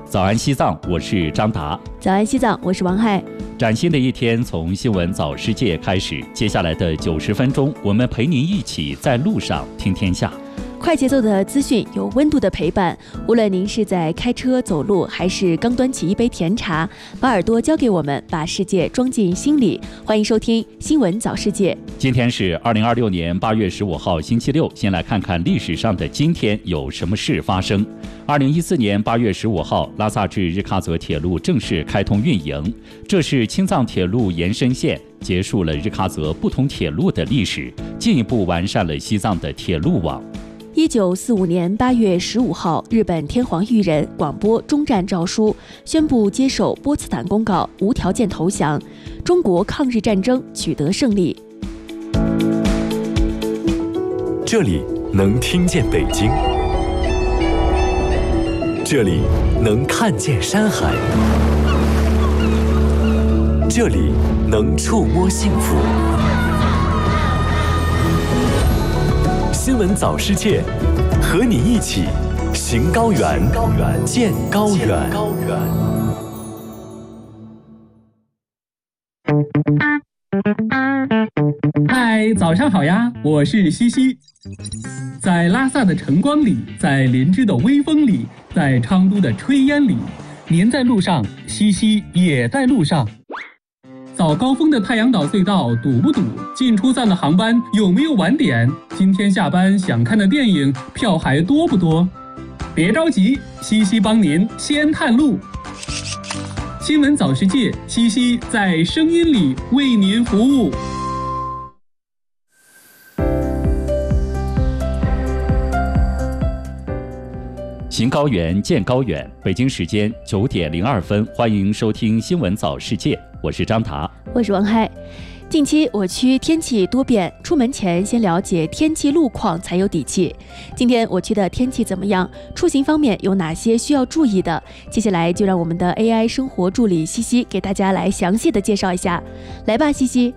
早安西藏，我是张达。 早安西藏，我是王海。 崭新的一天从新闻早世界开始，接下来的90分钟，我们陪您一起在路上听天下。 快节奏的资讯，有温度的陪伴。无论您是在开车、走路，还是刚端起一杯甜茶，把耳朵交给我们，把世界装进心里。欢迎收听新闻早世界。 今天是2026年8月15号，星期六。先来看看历史上的今天有什么事发生。2014年8月15号，拉萨至日喀则铁路正式开通运营，这是青藏铁路延伸线，结束了日喀则不同铁路的历史，进一步完善了西藏的铁路网。 1945年8月15号，日本天皇裕仁广播终战诏书，宣布接受波茨坦公告，无条件投降，中国抗日战争取得胜利。 这里能听见北京，这里能看见山海，这里能触摸幸福。新闻早世界，和你一起行高原，见高原。 嗨，早上好呀，我是西西。在拉萨的晨光里，在林芝的微风里，在昌都的炊烟里，您在路上，西西也在路上。早高峰的太阳岛隧道堵不堵？进出站的航班有没有晚点？今天下班想看的电影票还多不多？别着急，西西帮您先探路。新闻早世界，西西在声音里为您服务。 行高原，见高远。北京时间9点02分，欢迎收听新闻早世界，我是张达， 我是王海。近期我区天气多变，出门前先了解天气路况才有底气。今天我区的天气怎么样？出行方面有哪些需要注意的？接下来就让我们的 AI 生活助理西西给大家来详细的介绍一下。来吧，西西。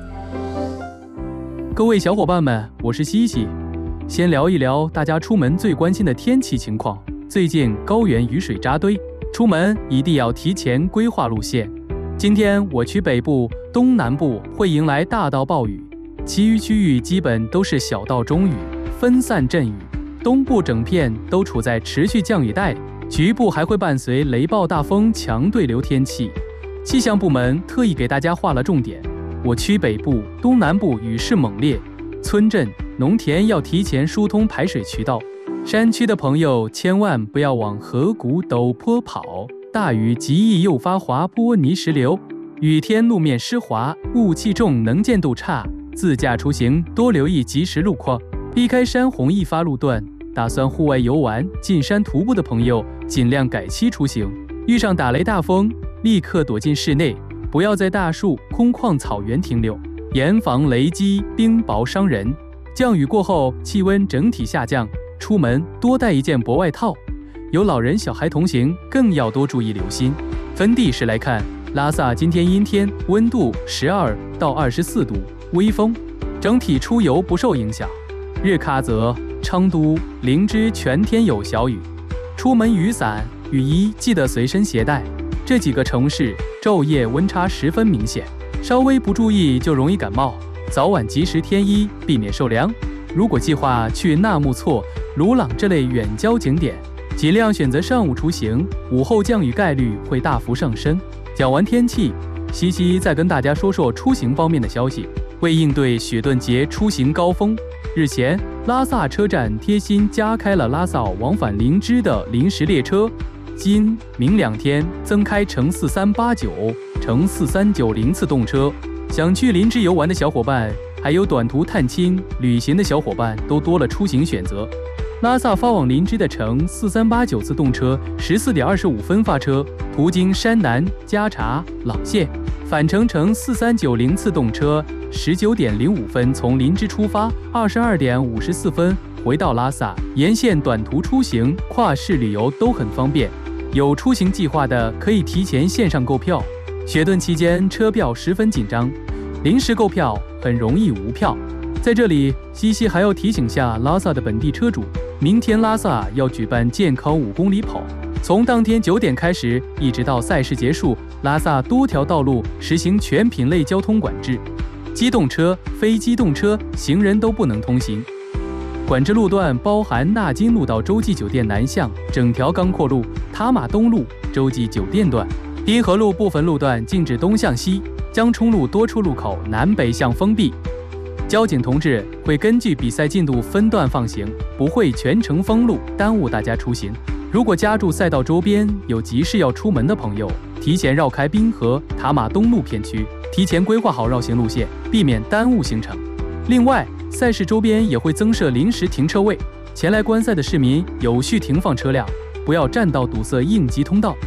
各位小伙伴们，我是西西。先聊一聊大家出门最关心的天气情况。最近高原雨水扎堆，出门一定要提前规划路线。今天我区北部、东南部会迎来大到暴雨，其余区域基本都是小到中雨，分散阵雨。东部整片都处在持续降雨带，局部还会伴随雷暴大风、强对流天气。气象部门特意给大家划了重点，我区北部、东南部雨势猛烈，村镇、农田要提前疏通排水渠道。山区的朋友千万不要往河谷、陡坡跑，大雨极易诱发滑坡、泥石流。雨天路面湿滑，雾气重，能见度差，自驾出行多留意及时路况，避开山洪易发路段。打算户外游玩、进山徒步的朋友，尽量改期出行。遇上打雷大风，立刻躲进室内，不要在大树、空旷草原停留，严防雷击、冰雹伤人。降雨过后，气温整体下降，出门多带一件薄外套。有老人小孩同行，更要多注意留心。分地势来看，拉萨今天阴天，温度12到24度，微风，整体出游不受影响。日喀则、昌都、林芝全天有小雨，出门雨伞、雨衣记得随身携带。这几个城市昼夜温差十分明显，稍微不注意就容易感冒，早晚及时添衣，避免受凉。如果计划去纳木错、鲁朗这类远郊景点，尽量选择上午出行，午后降雨概率会大幅上升。讲完天气，西西再跟大家说说出行方面的消息。为应对雪顿节出行高峰，日前拉萨车站贴心加开了拉萨往返林芝的临时列车，今明2天增开乘4389、乘4390次动车。想去林芝游玩的小伙伴，还有短途探亲、旅行的小伙伴都多了出行选择。拉萨发往林芝的乘4389次动车14点25分发车，途经山南、加查、朗县；返程乘4390次动车19点05分从林芝出发，22点54分回到拉萨。沿线短途出行、跨市旅游都很方便。有出行计划的可以提前线上购票。雪顿期间车票十分紧张，临时购票很容易无票。在这里，西西还要提醒下拉萨的本地车主，明天拉萨要举办健康5公里跑， 从当天9点开始，一直到赛事结束，拉萨多条道路实行全品类交通管制，机动车、非机动车、行人都不能通行。管制路段包含纳金路到洲际酒店南向整条钢阔路、塔马东路、洲际酒店段。滨河路部分路段禁止东向西，江冲路多处路口南北向封闭。交警同志会根据比赛进度分段放行，不会全程封路，耽误大家出行。如果家住赛道周边有急事要出门的朋友，提前绕开滨河、塔马东路片区，提前规划好绕行路线，避免耽误行程。另外，赛事周边也会增设临时停车位，前来观赛的市民有序停放车辆，不要占道堵塞应急通道。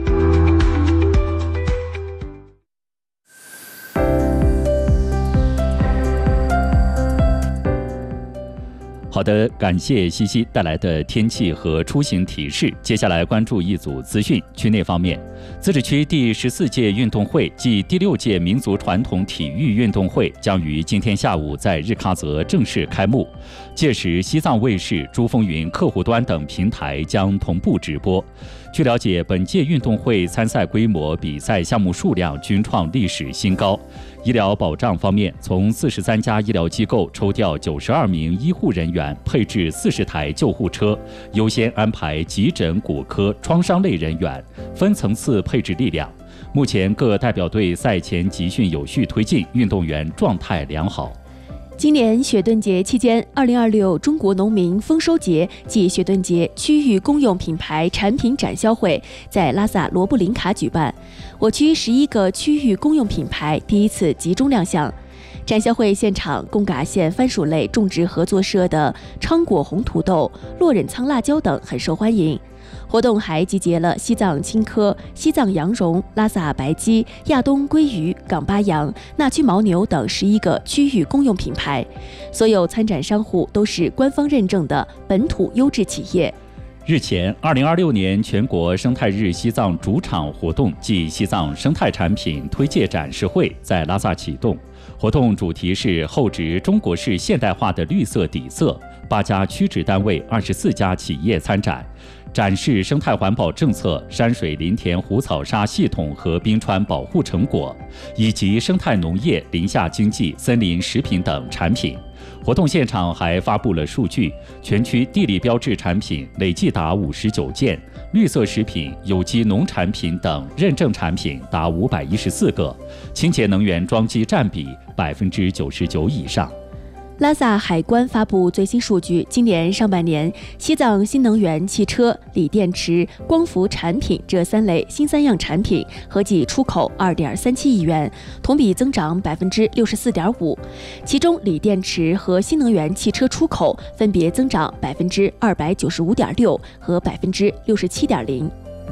好的，感谢西西带来的天气和出行提示。接下来关注一组资讯。区内方面，自治区第14届运动会暨第6届民族传统体育运动会将于今天下午在日喀则正式开幕，届时西藏卫视、珠风云客户端等平台将同步直播。据了解，本届运动会参赛规模、比赛项目数量均创历史新高。医疗保障方面，从43家医疗机构抽调92名医护人员，配置40台救护车，优先安排急诊、骨科、创伤类人员，分层次配置力量。目前各代表队赛前集训有序推进，运动员状态良好。 今年雪顿节期间，2026中国农民丰收节暨雪顿节区域公用品牌产品展销会在拉萨罗布林卡举办，我区11个区域公用品牌第一次集中亮相。展销会现场，贡嘎县番薯类种植合作社的昌果红土豆、洛忍仓辣椒等很受欢迎。活动还集结了西藏青稞、西藏羊绒、拉萨白鸡、亚东鲑鱼、港巴羊、纳区牦牛等11个区域公用品牌，所有参展商户都是官方认证的本土优质企业。 日前，2026年全国生态日西藏主场活动暨西藏生态产品推介展示会在拉萨启动。活动主题是厚植中国式现代化的绿色底色，8家区直单位、24家企业参展，展示生态环保政策、山水林田湖草沙系统和冰川保护成果，以及生态农业、林下经济、森林食品等产品。活动现场还发布了数据，全区地理标志产品累计达59件，绿色食品、有机农产品等认证产品达514个，清洁能源装机占比99%以上。 拉萨海关发布最新数据，今年上半年，西藏新能源汽车、锂电池、光伏产品这3类新3样产品合计出口2.37亿元，同比增长64.5%。其中，锂电池和新能源汽车出口分别增长295.6%和67.0%。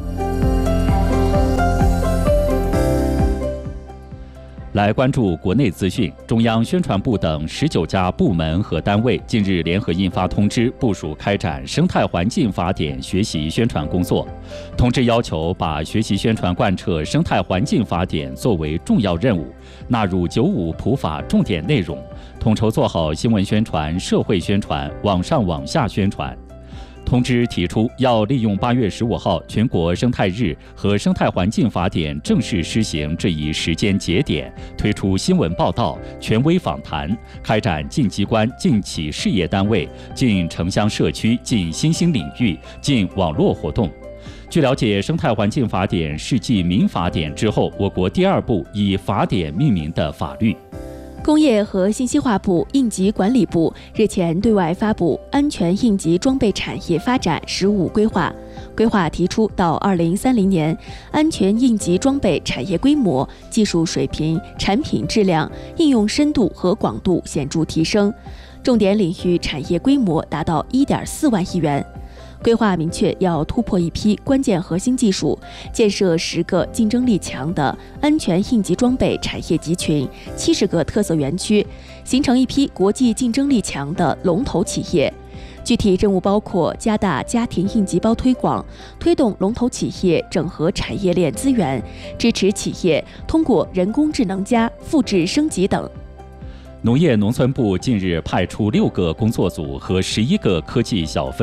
来关注国内资讯，中央宣传部等19家部门和单位近日联合印发通知，部署开展生态环境法典学习宣传工作。通知要求把学习宣传贯彻生态环境法典作为重要任务，纳入95普法重点内容，统筹做好新闻宣传、社会宣传、网上网下宣传。通知提出，要利用8月15号全国生态日和生态环境法典正式施行这一时间节点，推出新闻报道、权威访谈，开展进机关、进企事业单位、进城乡社区、进新兴领域、进网络活动。据了解，生态环境法典是继民法典之后，我国第2部以法典命名的法律。 工业和信息化部应急管理部日前对外发布《安全应急装备产业发展15规划》，规划提出到2030年，安全应急装备产业规模、技术水平、产品质量、应用深度和广度显著提升，重点领域产业规模达到1.4万亿元。规划明确要突破一批关键核心技术，建设10个竞争力强的安全应急装备产业集群、70个特色园区，形成一批国际竞争力强的龙头企业。具体任务包括加大家庭应急包推广，推动龙头企业整合产业链资源，支持企业通过人工智能复制升级等。农业农村部近日派出6个工作组和11个科技小分队，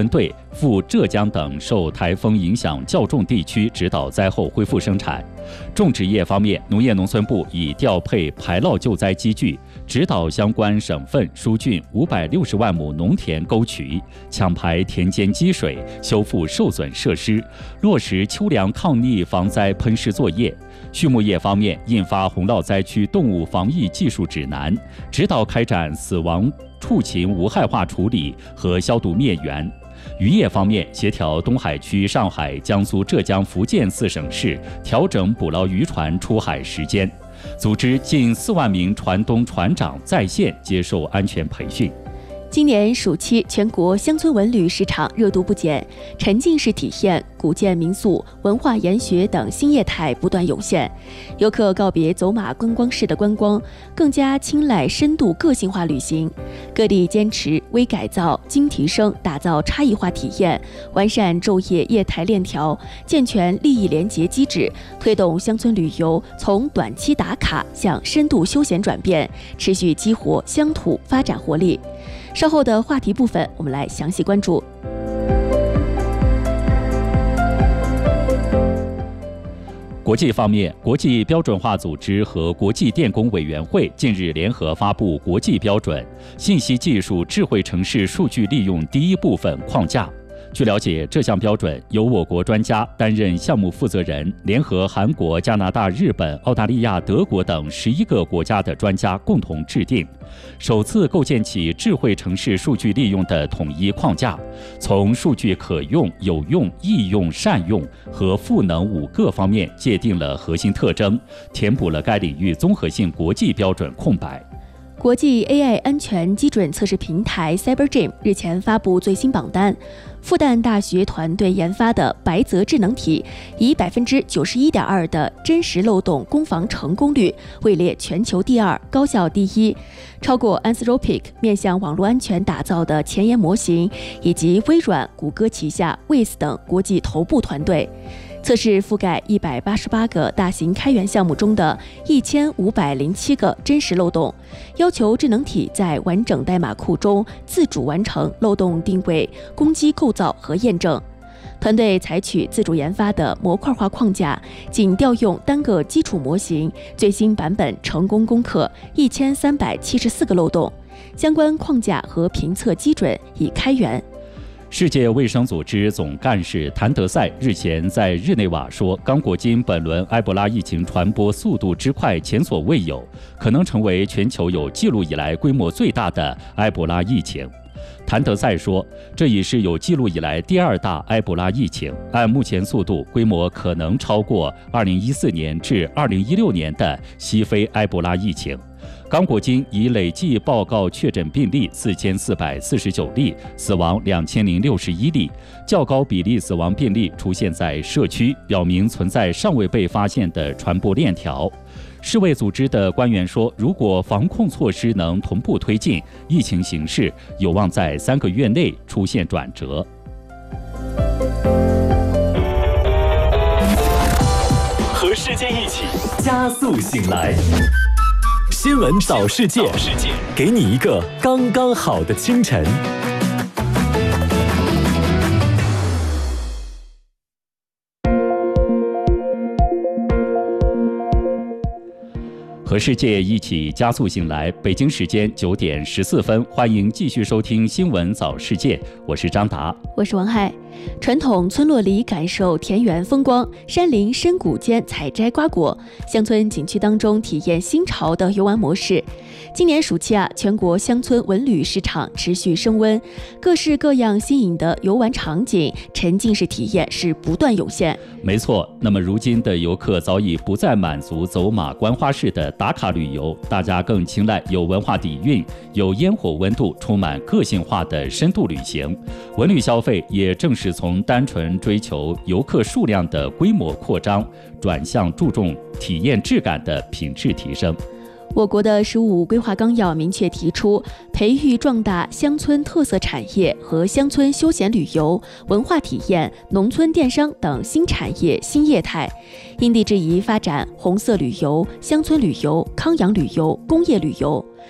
赴浙江等受台风影响较重地区指导灾后恢复生产。种植业方面，农业农村部已调配排涝救灾机具，指导相关省份疏浚560万亩农田沟渠，抢排田间积水，修复受损设施，落实秋粮抗溺防灾喷施作业。畜牧业方面，印发洪涝灾区动物防疫技术指南，指导开展死亡畜禽无害化处理和消毒灭源。渔业方面，协调东海区、上海、江苏、浙江、福建4省市调整捕捞渔船出海时间，组织近4万名船东船长在线接受安全培训。 今年暑期，全国乡村文旅市场热度不减，沉浸式体验、古建民宿、文化研学等新业态不断涌现。游客告别走马观光式的观光，更加青睐深度个性化旅行。各地坚持微改造、精提升，打造差异化体验，完善昼夜业态链条，健全利益联结机制，推动乡村旅游从短期打卡向深度休闲转变，持续激活乡土发展活力。稍后的话题部分，我们来详细关注。 国际方面，国际标准化组织和国际电工委员会近日联合发布国际标准《信息技术智慧城市数据利用第一部分框架》。据了解，这项标准由我国专家担任项目负责人，联合韩国、加拿大、日本、澳大利亚、德国等11个国家的专家共同制定，首次构建起智慧城市数据利用的统一框架，从数据可用、有用、易用、善用和赋能5个方面界定了核心特征，填补了该领域综合性国际标准空白。 国际 AI 安全基准测试平台 CyberGym 日前发布最新榜单，复旦大学团队研发的白泽智能体以91.2%的真实漏洞攻防成功率位列全球第2，高校第1，超过 Anthropic 面向网络安全打造的前沿模型，以及微软、谷歌旗下 Wiz 等国际头部团队。测试覆盖188个大型开源项目中的1507个真实漏洞，要求智能体在完整代码库中自主完成漏洞定位、攻击构造和验证。团队采取自主研发的模块化框架，仅调用单个基础模型，最新版本成功攻克1374个漏洞。相关框架和评测基准已开源。 世界卫生组织总干事谭德赛日前在日内瓦说，刚果金本轮埃博拉疫情传播速度之快前所未有，可能成为全球有记录以来规模最大的埃博拉疫情。谭德赛说，这已是有记录以来第2大埃博拉疫情，按目前速度，规模可能超过2014年至2016年的西非埃博拉疫情。刚果金已累计报告确诊病例4449例，死亡2061例，较高比例死亡病例出现在社区，表明存在尚未被发现的传播链条。世卫组织的官员说，如果防控措施能同步推进，疫情形势有望在3个月内出现转折。 和世界一起加速醒来，新闻早世界，给你一个刚刚好的清晨。 和世界一起加速醒来，北京时间9点14分，欢迎继续收听新闻早世界，我是张达， 我是王海。传统村落里感受田园风光，山林深谷间采摘瓜果，乡村景区当中体验新潮的游玩模式。今年暑期全国乡村文旅市场持续升温，各式各样新颖的游玩场景、沉浸式体验是不断涌现。 没错，那么如今的游客早已不再满足走马观花式的打卡旅游，大家更青睐有文化底蕴、有烟火温度、充满个性化的深度旅行。文旅消费也正是从单纯追求游客数量的规模扩张，转向注重体验质感的品质提升。 我国的15规划纲要明确提出，培育壮大乡村特色产业和乡村休闲旅游、文化体验、农村电商等新产业新业态，因地制宜发展红色旅游、乡村旅游、康养旅游、工业旅游。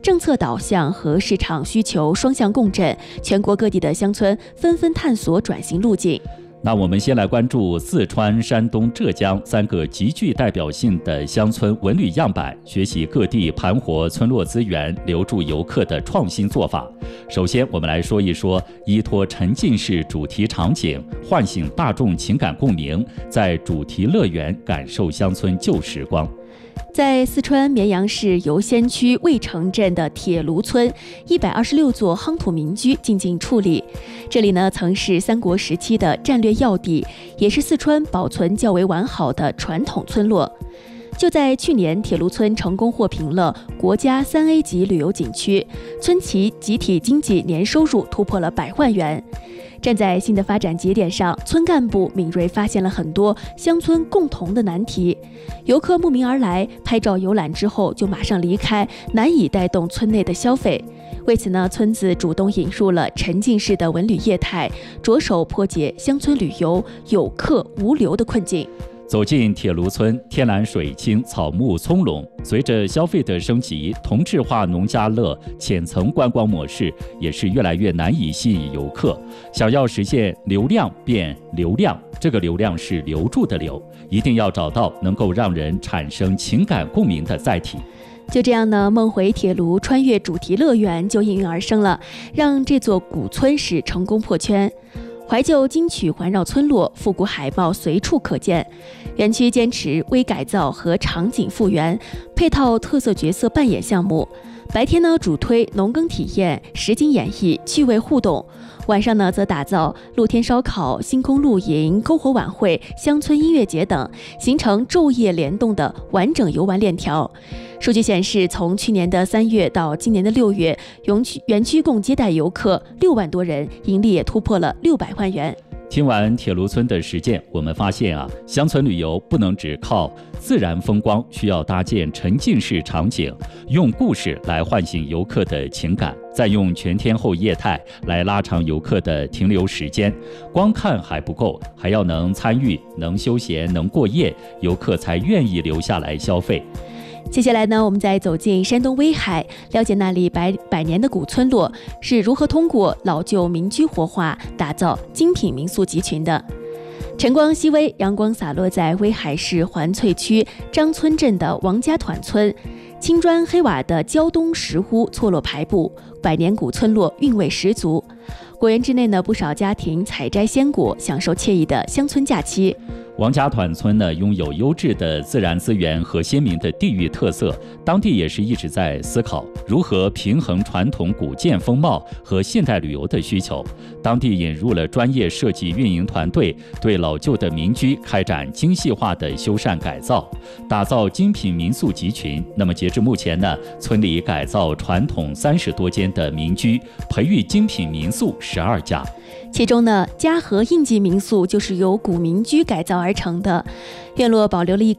政策导向和市场需求双向共振，全国各地的乡村纷纷探索转型路径。 那我们先来关注四川、山东、浙江3个极具代表性的乡村文旅样板，学习各地盘活村落资源、留住游客的创新做法。首先，我们来说一说依托沉浸式主题场景，唤醒大众情感共鸣，在主题乐园感受乡村旧时光。 在四川绵阳市游仙区渭城镇的铁炉村，126座夯土民居进行处理。这里呢，曾是三国时期的战略要地，也是四川保存较为完好的传统村落。就在去年，铁炉村成功获评了国家3A 级旅游景区，村企集体经济年收入突破了100万元。站在新的发展节点上，村干部敏锐发现了很多乡村共同的难题。游客慕名而来，拍照游览之后就马上离开，难以带动村内的消费。为此呢，村子主动引入了沉浸式的文旅业态，着手破解乡村旅游有客无流的困境。 走进铁炉村，天蓝水清，草木葱茏。随着消费的升级，同质化农家乐浅层观光模式也是越来越难以吸引游客。想要实现流量变流量，这个流量是留住的流，一定要找到能够让人产生情感共鸣的载体。 就这样呢，梦回铁炉穿越主题乐园就应运而生了，让这座古村市成功破圈。怀旧金曲环绕村落，复古海报随处可见。园区坚持微改造和场景复原，配套特色角色扮演项目。白天呢，主推农耕体验、实景演绎、趣味互动；晚上呢，则打造露天烧烤、星空露营、篝火晚会、乡村音乐节等，形成昼夜联动的完整游玩链条。数据显示，从去年的3月到今年的6月，园区共接待游客6万多人，盈利也突破了600万元。 听完铁炉村的实践，我们发现乡村旅游不能只靠自然风光，需要搭建沉浸式场景，用故事来唤醒游客的情感，再用全天候业态来拉长游客的停留时间。光看还不够，还要能参与、能休闲、能过夜，游客才愿意留下来消费。 接下来呢，我们再走进山东威海，了解那里百年的古村落是如何通过老旧民居活化，打造精品民宿集群的。晨光熹微，阳光洒落在威海市环翠区张村镇的王家团村，青砖黑瓦的胶东石屋错落排布，百年古村落韵味十足。果园之内呢，不少家庭采摘鲜果，享受惬意的乡村假期。 王家团村呢，拥有优质的自然资源和鲜明的地域特色，当地也是一直在思考如何平衡传统古建风貌和现代旅游的需求。当地引入了专业设计运营团队，对老旧的民居开展精细化的修缮改造，打造精品民宿集群。那么截至目前呢，村里改造传统30多间的民居，培育精品民宿12家。 其中呢，嘉禾印记民宿就是由古民居改造而成的，院落保留了一